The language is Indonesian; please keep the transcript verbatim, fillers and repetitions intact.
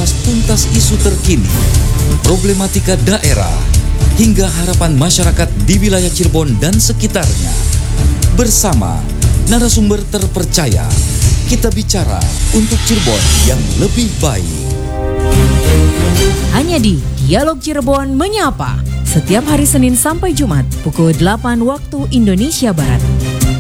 mengupas tuntas isu terkini, problematika daerah, hingga harapan masyarakat di wilayah Cirebon dan sekitarnya. Bersama narasumber terpercaya, kita bicara untuk Cirebon yang lebih baik. Hanya di Dialog Cirebon Menyapa, setiap hari Senin sampai Jumat pukul delapan waktu Indonesia Barat.